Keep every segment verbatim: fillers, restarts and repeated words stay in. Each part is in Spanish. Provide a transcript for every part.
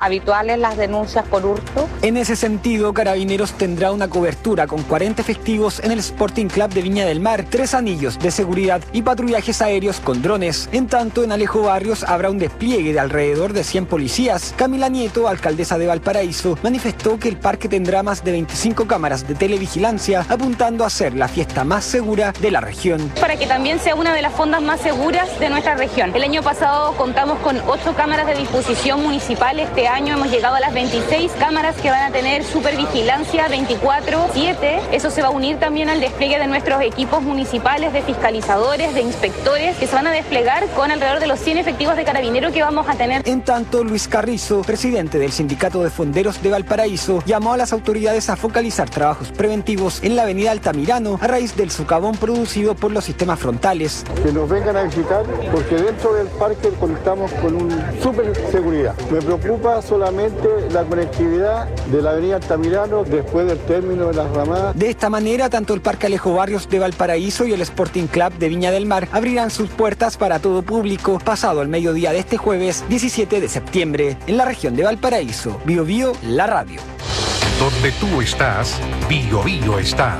habituales las denuncias por hurto. En ese sentido, Carabineros tendrá una cobertura con cuarenta efectivos en el Sporting Club de Viña del Mar, tres anillos de seguridad y patrullajes aéreos con drones. En tanto, en Alejo Barrios habrá un despliegue de alrededor de cien policías. Camila Nieto, alcaldesa de Valparaíso, manifestó que el parque tendrá más de veinticinco cámaras de televigilancia, apuntando a ser la fiesta más segura de la región. Para que también sea una de las fondas más seguras de nuestra región. El año pasado contamos con ocho cámaras de disposición municipal. Este año hemos llegado a las veintiséis cámaras que van a tener supervigilancia veinticuatro siete. Eso se va a unir también al despliegue de nuestros equipos municipales de fiscalizadores, de inspectores, que se van a desplegar con alrededor de los cien efectivos de Carabineros que vamos a tener. En tanto, Luis Carrizo, presidente del Sindicato de Fonderos de Valparaíso, llamó a las autoridades a focalizar trabajos preventivos en la avenida Altamirano a raíz del socavón producido por los sistemas frontales. Que nos vengan a visitar porque dentro del parque contamos con una super seguridad. Me preocupa solamente la conectividad de la avenida Altamirano después del término de las ramadas. De esta manera, tanto el Parque Alejo Barrios de Valparaíso y el Sporting Club de Viña del Mar abrirán sus puertas para todo público pasado el mediodía de este jueves diecisiete de septiembre. En la región de Valparaíso, Bio Bio, la radio. Donde tú estás, Bio Bio está.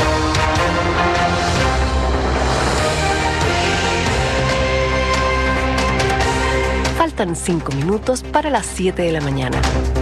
Faltan cinco minutos para las siete de la mañana.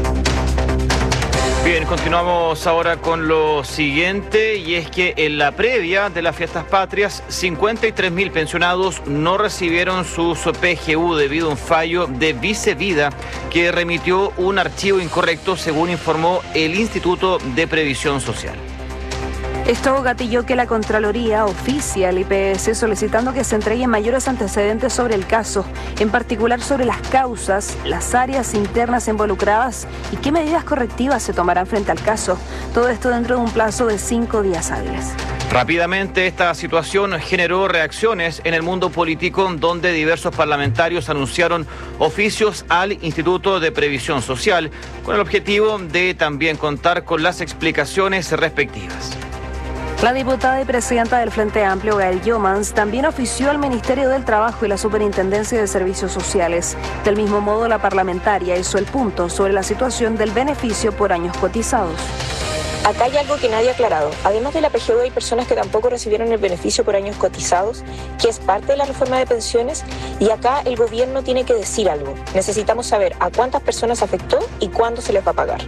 Bien, continuamos ahora con lo siguiente, y es que en la previa de las fiestas patrias, cincuenta y tres mil pensionados no recibieron su P G U debido a un fallo de Vicevida que remitió un archivo incorrecto, según informó el Instituto de Previsión Social. Esto gatilló que la Contraloría oficie al I P S solicitando que se entreguen mayores antecedentes sobre el caso, en particular sobre las causas, las áreas internas involucradas y qué medidas correctivas se tomarán frente al caso. Todo esto dentro de un plazo de cinco días hábiles. Rápidamente, esta situación generó reacciones en el mundo político, donde diversos parlamentarios anunciaron oficios al Instituto de Previsión Social con el objetivo de también contar con las explicaciones respectivas. La diputada y presidenta del Frente Amplio, Gael Jomans, también ofició al Ministerio del Trabajo y la Superintendencia de Servicios Sociales. Del mismo modo, la parlamentaria hizo el punto sobre la situación del beneficio por años cotizados. Acá hay algo que nadie ha aclarado. Además de la P G U, hay personas que tampoco recibieron el beneficio por años cotizados, que es parte de la reforma de pensiones, y acá el gobierno tiene que decir algo. Necesitamos saber a cuántas personas afectó y cuándo se les va a pagar.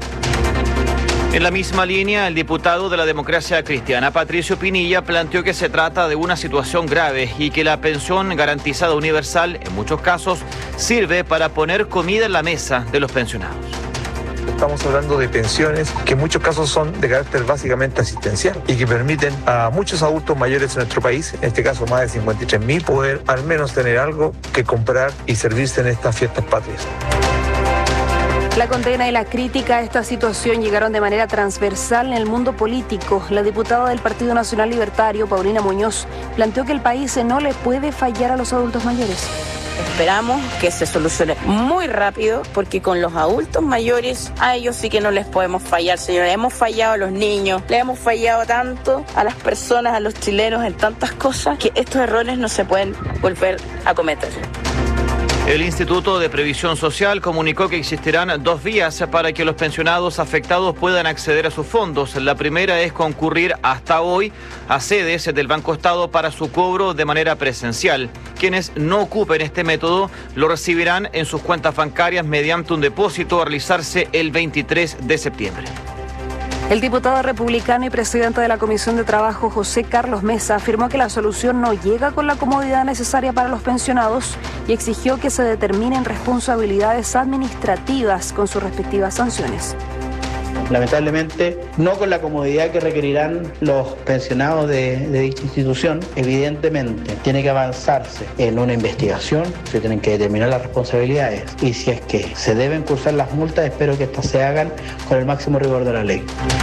En la misma línea, el diputado de la Democracia Cristiana, Patricio Pinilla, planteó que se trata de una situación grave y que la pensión garantizada universal, en muchos casos, sirve para poner comida en la mesa de los pensionados. Estamos hablando de pensiones que en muchos casos son de carácter básicamente asistencial y que permiten a muchos adultos mayores en nuestro país, en este caso más de cincuenta y tres mil, poder al menos tener algo que comprar y servirse en estas fiestas patrias. La condena y la crítica a esta situación llegaron de manera transversal en el mundo político. La diputada del Partido Nacional Libertario, Paulina Muñoz, planteó que el país no le puede fallar a los adultos mayores. Esperamos que se solucione muy rápido, porque con los adultos mayores a ellos sí que no les podemos fallar, señores. Hemos fallado a los niños, le hemos fallado tanto a las personas, a los chilenos en tantas cosas, que estos errores no se pueden volver a cometer. El Instituto de Previsión Social comunicó que existirán dos vías para que los pensionados afectados puedan acceder a sus fondos. La primera es concurrir hasta hoy a sedes del Banco Estado para su cobro de manera presencial. Quienes no ocupen este método lo recibirán en sus cuentas bancarias mediante un depósito a realizarse el veintitrés de septiembre. El diputado republicano y presidente de la Comisión de Trabajo, José Carlos Mesa, afirmó que la solución no llega con la comodidad necesaria para los pensionados y exigió que se determinen responsabilidades administrativas con sus respectivas sanciones. Lamentablemente, no con la comodidad que requerirán los pensionados de, de dicha institución. Evidentemente, tiene que avanzarse en una investigación, se tienen que determinar las responsabilidades y si es que se deben cursar las multas, espero que estas se hagan con el máximo rigor de la ley.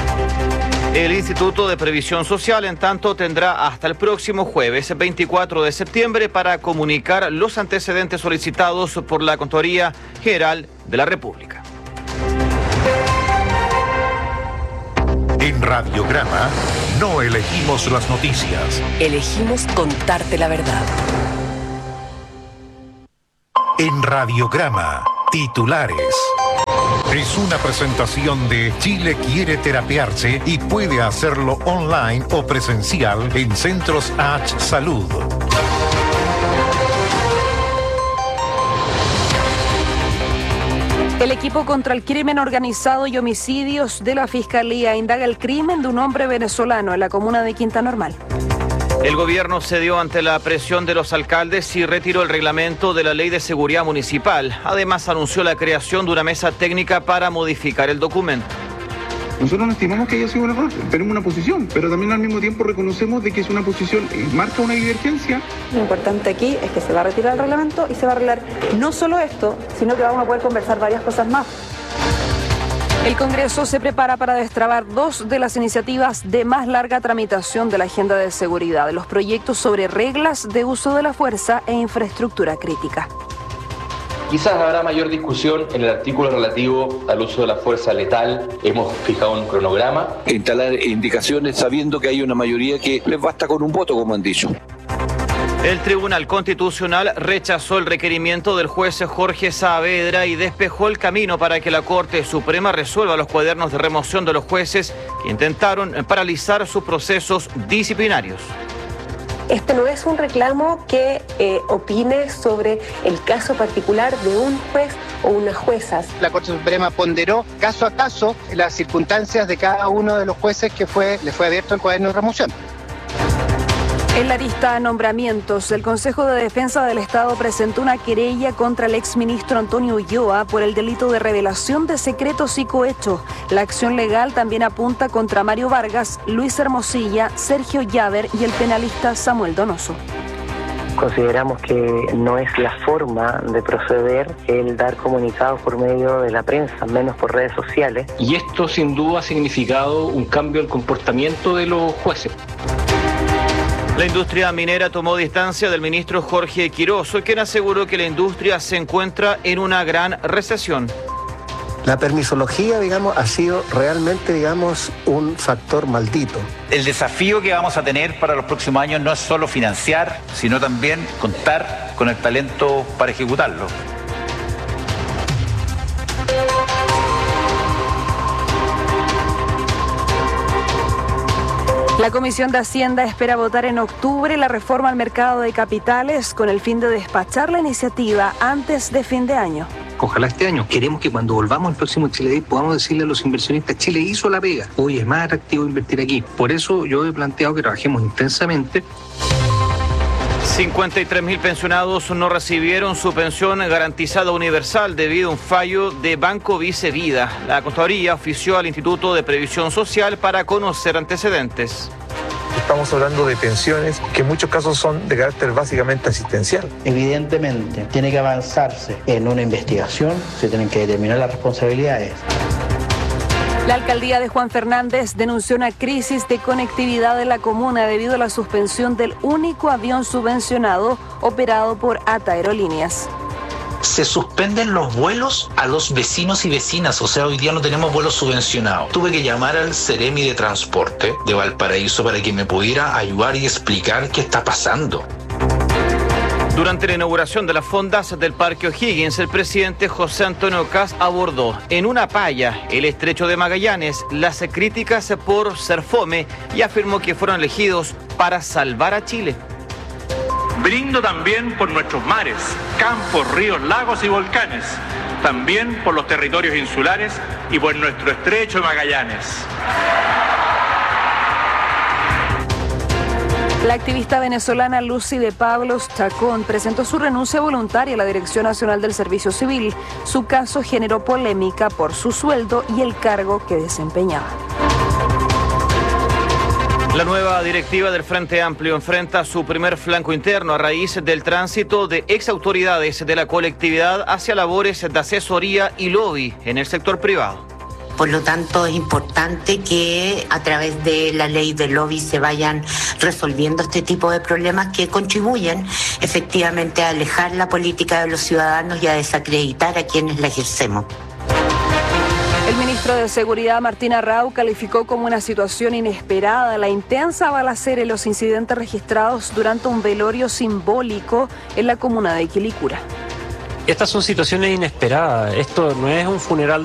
El Instituto de Previsión Social, en tanto, tendrá hasta el próximo jueves veinticuatro de septiembre para comunicar los antecedentes solicitados por la Contraloría General de la República. En Radiograma no elegimos las noticias. Elegimos contarte la verdad. En Radiograma, titulares. Es una presentación de Chile quiere terapiarse y puede hacerlo online o presencial en Centros H Salud. El equipo contra el crimen organizado y homicidios de la Fiscalía indaga el crimen de un hombre venezolano en la comuna de Quinta Normal. El gobierno cedió ante la presión de los alcaldes y retiró el reglamento de la Ley de Seguridad Municipal. Además, anunció la creación de una mesa técnica para modificar el documento. Nosotros no estimamos que haya sido un error, tenemos una posición, pero también al mismo tiempo reconocemos de que es una posición, eh, marca una divergencia. Lo importante aquí es que se va a retirar el reglamento y se va a arreglar no solo esto, sino que vamos a poder conversar varias cosas más. El Congreso se prepara para destrabar dos de las iniciativas de más larga tramitación de la agenda de seguridad, los proyectos sobre reglas de uso de la fuerza e infraestructura crítica. Quizás habrá mayor discusión en el artículo relativo al uso de la fuerza letal. Hemos fijado un cronograma. Instalar indicaciones sabiendo que hay una mayoría que les basta con un voto, como han dicho. El Tribunal Constitucional rechazó el requerimiento del juez Jorge Saavedra y despejó el camino para que la Corte Suprema resuelva los cuadernos de remoción de los jueces que intentaron paralizar sus procesos disciplinarios. Este no es un reclamo que eh, opine sobre el caso particular de un juez o unas juezas. La Corte Suprema ponderó caso a caso las circunstancias de cada uno de los jueces que fue, le fue abierto el cuaderno de remoción. En la lista de nombramientos, el Consejo de Defensa del Estado presentó una querella contra el exministro Antonio Ulloa por el delito de revelación de secretos y cohecho. La acción legal también apunta contra Mario Vargas, Luis Hermosilla, Sergio Llaver y el penalista Samuel Donoso. Consideramos que no es la forma de proceder el dar comunicados por medio de la prensa, menos por redes sociales. Y esto sin duda ha significado un cambio del comportamiento de los jueces. La industria minera tomó distancia del ministro Jorge Quiroso, quien aseguró que la industria se encuentra en una gran recesión. La permisología, digamos, ha sido realmente, digamos, un factor maldito. El desafío que vamos a tener para los próximos años no es solo financiar, sino también contar con el talento para ejecutarlo. La Comisión de Hacienda espera votar en octubre la reforma al mercado de capitales con el fin de despachar la iniciativa antes de fin de año. Ojalá este año. Queremos que cuando volvamos al próximo Chile Day podamos decirle a los inversionistas: Chile hizo la pega. Hoy es más atractivo invertir aquí. Por eso yo he planteado que trabajemos intensamente. cincuenta y tres mil pensionados no recibieron su pensión garantizada universal debido a un fallo de Banco Vice Vida. La Contraloría ofició al Instituto de Previsión Social para conocer antecedentes. Estamos hablando de pensiones que en muchos casos son de carácter básicamente asistencial. Evidentemente, tiene que avanzarse en una investigación, se tienen que determinar las responsabilidades. La alcaldía de Juan Fernández denunció una crisis de conectividad de la comuna debido a la suspensión del único avión subvencionado operado por ATA Aerolíneas. Se suspenden los vuelos a los vecinos y vecinas, o sea, hoy día no tenemos vuelos subvencionados. Tuve que llamar al Ceremi de Transporte de Valparaíso para que me pudiera ayudar y explicar qué está pasando. Durante la inauguración de las fondas del Parque O'Higgins, el presidente José Antonio Kast abordó en una palla el estrecho de Magallanes, las críticas por ser fome, y afirmó que fueron elegidos para salvar a Chile. Brindo también por nuestros mares, campos, ríos, lagos y volcanes, también por los territorios insulares y por nuestro estrecho de Magallanes. La activista venezolana Lucy de Pablos Chacón presentó su renuncia voluntaria a la Dirección Nacional del Servicio Civil. Su caso generó polémica por su sueldo y el cargo que desempeñaba. La nueva directiva del Frente Amplio enfrenta su primer flanco interno a raíz del tránsito de exautoridades de la colectividad hacia labores de asesoría y lobby en el sector privado. Por lo tanto, es importante que a través de la ley de lobby se vayan resolviendo este tipo de problemas que contribuyen efectivamente a alejar la política de los ciudadanos y a desacreditar a quienes la ejercemos. El ministro de Seguridad, Martín Arrau, calificó como una situación inesperada la intensa balacera y los incidentes registrados durante un velorio simbólico en la comuna de Quilicura. Estas son situaciones inesperadas. Esto no es un funeral